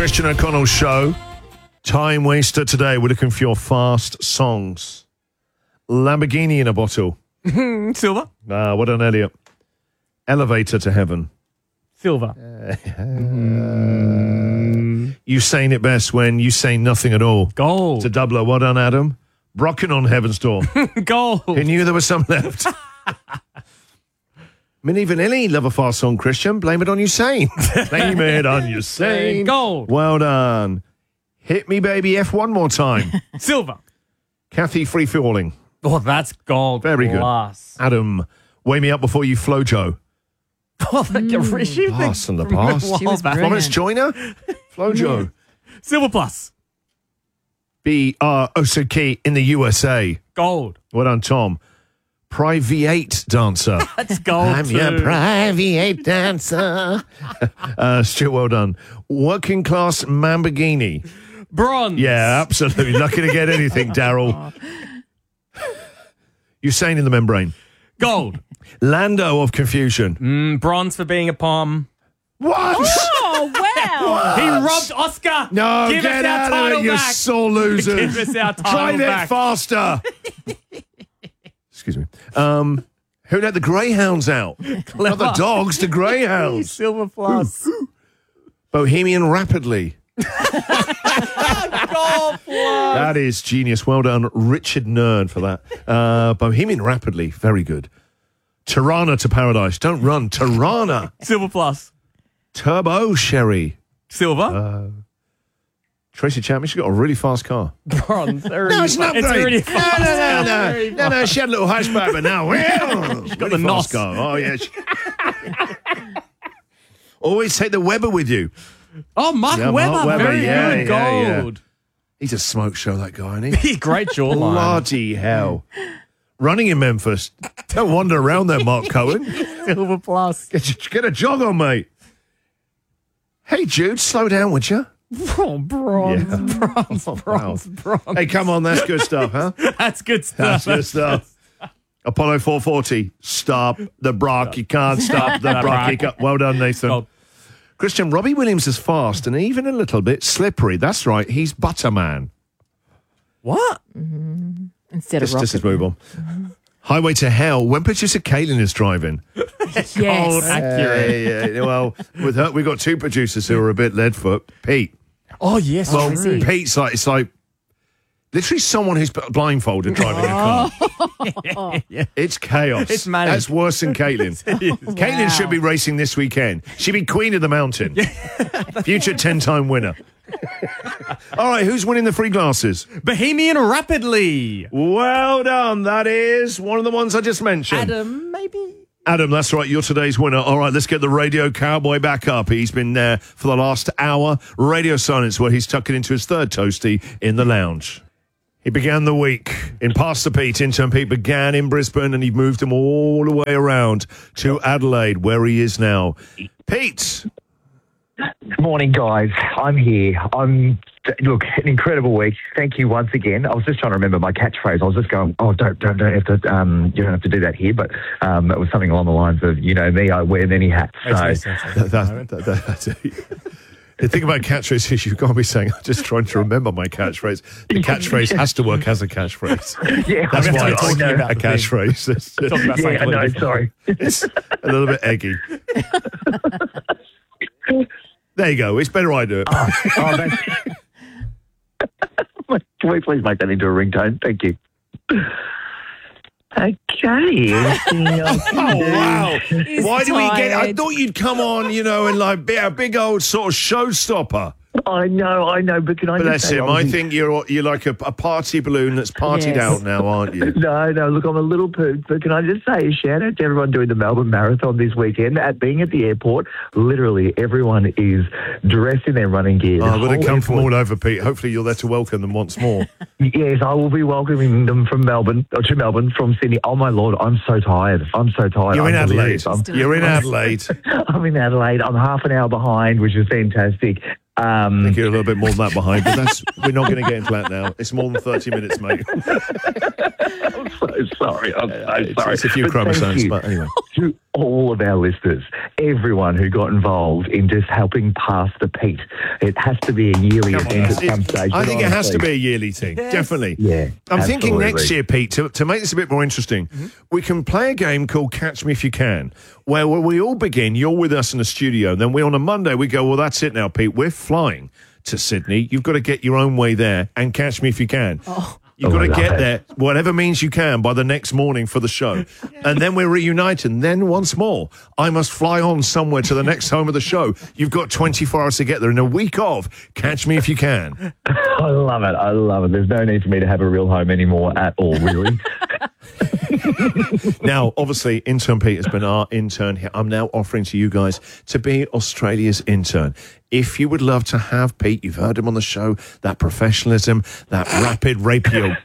Christian O'Connell Show. Time waster today. We're looking for your fast songs. Lamborghini in a bottle. Silver. What an Elliot. Elevator to heaven. Silver. You saying it best when you say nothing at all. Gold. To doubler. Well done, Adam. Brocken on heaven's door. Gold. Who knew there was some left? Minnie Vanilli, love a fast song, Christian. Blame it on Usain. Blame it on Usain. Gold. Well done. Hit me, baby, F one more time. Silver. Kathy, free falling. Oh, that's gold. Very good. Plus. Adam, weigh me up before you flow, Joe. Oh, she Pass on the pass. She was brilliant. Thomas Joyner, flow, Joe. Silver plus. B.R. Osaki in the USA. Gold. Well done, Tom. Private dancer. That's gold. I'm too. your private dancer. Stuart, well done. Working class Lamborghini. Bronze. Yeah, absolutely. Lucky to get anything, Daryl. Usain in the membrane. Gold. Lando of confusion. Bronze for being a palm. What? Oh, wow. He robbed Oscar. No, Give get us our out of title it, you back. sore losers. Give us our title Drive back. it faster. Excuse me. Who let the greyhounds out? Not the dogs, the greyhounds. Silver plus. Bohemian Rapidly. Gold plus. That is genius. Well done, Richard Nern, for that. Bohemian Rapidly. Very good. Tirana to Paradise. Don't run. Tirana. Silver plus. Turbo Sherry. Silver. Tracy Chapman, she's got a really fast car. Bronze. No, it's not It's great. really fast. No, she had a little hatchback, but now she's got the a nos. fast car. Oh, yeah. Always take the Weber with you. Oh, Mark Yeah, Webber. Mark Webber, Very yeah, good. yeah, Gold. He's a smoke show, that guy, isn't he? Great jawline. Bloody hell. Running in Memphis. Don't wander around there, Mark Cohen. Silver plus. Get a jog on, mate. Hey, Jude, slow down, would you? Oh, bronze. Yeah. Bronze. Bronze. Hey, come on, that's good stuff, huh? That's good stuff. That's good stuff. Apollo 440, stop the Brock. You can't stop the Brock. You can't. Well done, Nathan. Gold. Christian, Robbie Williams is fast and even a little bit slippery. That's right, he's Butterman. What? Instead of This is rocket. move on. Highway to Hell, when producer Caitlin is driving. Yes. Accurate. Yeah. Well, with her, we've got two producers who are a bit leadfoot. Pete. Oh, yes. Well, true. Pete's it's like literally someone who's blindfolded driving a car. It's chaos. It's manic. That's worse than Caitlin. Caitlin should be racing this weekend. She'd be queen of the mountain. Future 10-time winner. All right, who's winning the free glasses? Bohemian Rapidly. Well done. That is one of the ones I just mentioned. Adam, maybe? Adam, that's right. You're today's winner. All right, let's get the radio cowboy back up. He's been there for the last hour. Radio silence where he's tucking into his third toasty in the lounge. He began the week in Pastor Pete. Intern Pete began in Brisbane and he moved him all the way around to Adelaide, where he is now. Pete. Good morning, guys. I'm here. Look, an incredible week. Thank you once again. I was just trying to remember my catchphrase. I was just going, don't have to, you don't have to do that here, but it was something along the lines of, you know me, I wear many hats. So, That's it. The thing about catchphrases is you've got to be saying, I'm just trying to remember my catchphrase. The catchphrase has to work as a catchphrase. yeah, That's why it's talking about a the thing. catchphrase. Talking about yeah, no, sorry. It's a little bit eggy. There you go. It's better I do it. Can we please make that into a ringtone? Thank you. Okay. Oh, wow. He's Why do we get... I tired. thought you'd come on, and like be a big old sort of showstopper. I know, but can I Bless just say... him. I think you're like a party balloon that's partied Yes. out now, aren't you? No, look, I'm a little pooped, but can I just say a shout out to everyone doing the Melbourne Marathon this weekend? Being at the airport, literally everyone is dressed in their running gear. The Oh, but they whole come from airport- all over, Pete. Hopefully you're there to welcome them once more. Yes, I will be welcoming them from Melbourne, from Sydney. Oh, my Lord, I'm so tired. You're in Adelaide. Unbelievable. You're in Adelaide. I'm in Adelaide. I'm half an hour behind, which is fantastic. I think you're a little bit more than that behind, but we're not going to get into that now. It's more than 30 minutes, mate. I'm so sorry. I'm so sorry. It's a few But thank chromosomes, you. but anyway. all of our listeners, everyone who got involved in just helping pass the Pete. It has to be a yearly event at some stage. I think it has to honestly, be a yearly thing, definitely. Yeah, I'm thinking absolutely. next year, Pete, to make this a bit more interesting, we can play a game called Catch Me If You Can, where we all begin, you're with us in the studio, then on a Monday we go, well, that's it now, Pete, we're flying to Sydney. You've got to get your own way there and catch me if you can. You've got to I love get it. there, whatever means you can, by the next morning for the show. And then we're reunited. And then once more, I must fly on somewhere to the next home of the show. You've got 24 hours to get there. In a week of, catch me if you can. I love it. I love it. There's no need for me to have a real home anymore at all, really. Now, obviously, intern Pete has been our intern here. I'm now offering to you guys to be Australia's intern. If you would love to have Pete, you've heard him on the show, that professionalism, that rapid rapier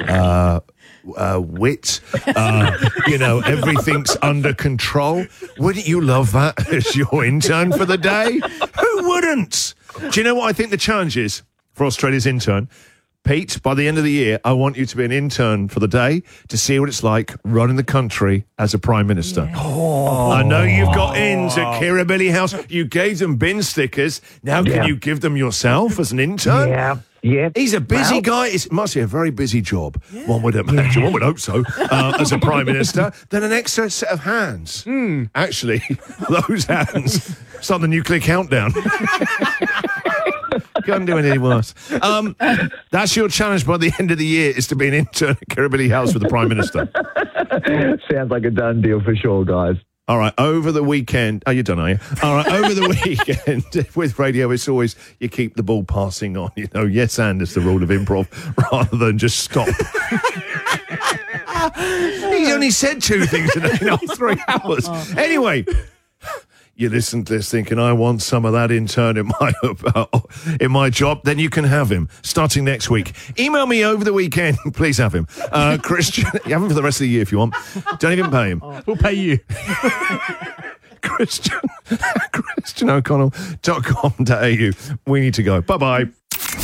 wit, everything's under control. Wouldn't you love that as your intern for the day? Who wouldn't? Do you know what I think the challenge is for Australia's intern? Pete, by the end of the year, I want you to be an intern for the day to see what it's like running the country as a Prime Minister. Yes. I know you've got ins at Kirribilli House. You gave them bin stickers. Now can you give them yourself as an intern? Yeah. He's a busy guy. It must be a very busy job. One would imagine, one would hope so, as a Prime Minister. Then an extra set of hands. Actually, those hands start the nuclear countdown. Can't do anything worse. That's your challenge by the end of the year, is to be an intern at Kirribilli House with the Prime Minister. Sounds like a done deal for sure, guys. All right, over the weekend... Oh, you're done, are you? All right, over the weekend, with radio, it's always you keep the ball passing on. Yes, and it's the rule of improv, rather than just stop. He's only said 2 things in 3 hours. Anyway... You listen to this thinking, I want some of that intern in my job, then you can have him starting next week. Email me over the weekend. Please have him. Christian, you have him for the rest of the year if you want. Don't even pay him. We'll pay you. ChristianO'Connell.com.au. We need to go. Bye-bye. I'm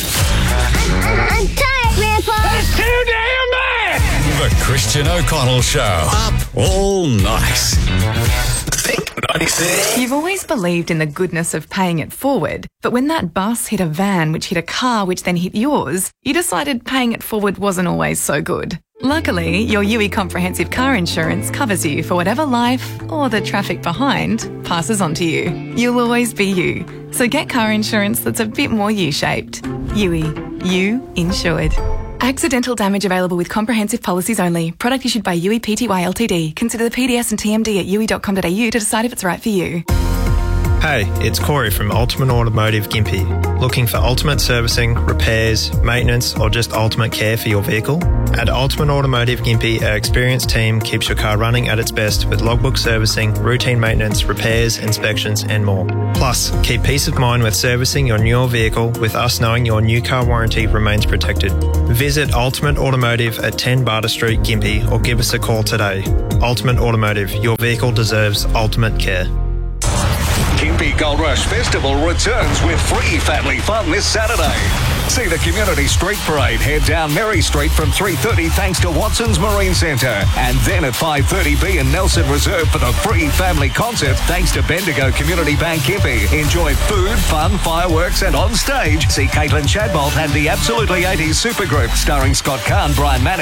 tired, Grandpa. That's too damn bad! The Christian O'Connell Show. Up all night. Think 96. You've always believed in the goodness of paying it forward, but when that bus hit a van which hit a car which then hit yours, you decided paying it forward wasn't always so good. Luckily, your UE Comprehensive Car Insurance covers you for whatever life, or the traffic behind, passes on to you. You'll always be you. So get car insurance that's a bit more U-shaped. UE. You insured. Accidental damage available with comprehensive policies only. Product issued by UE Pty Ltd. Consider the PDS and TMD at UE.com.au to decide if it's right for you. Hey, it's Corey from Ultimate Automotive Gympie. Looking for ultimate servicing, repairs, maintenance, or just ultimate care for your vehicle? At Ultimate Automotive Gympie, our experienced team keeps your car running at its best with logbook servicing, routine maintenance, repairs, inspections, and more. Plus, keep peace of mind with servicing your newer vehicle with us knowing your new car warranty remains protected. Visit Ultimate Automotive at 10 Barter Street, Gympie, or give us a call today. Ultimate Automotive, your vehicle deserves ultimate care. Gympie Gold Rush Festival returns with free family fun this Saturday. See the Community Street Parade head down Mary Street from 3:30 thanks to Watson's Marine Centre. And then at 5:30 be in Nelson Reserve for the free family concert thanks to Bendigo Community Bank Gympie. Enjoy food, fun, fireworks and on stage see Caitlin Chadbolt and the Absolutely 80s Supergroup starring Scott Kahn, Brian Manning.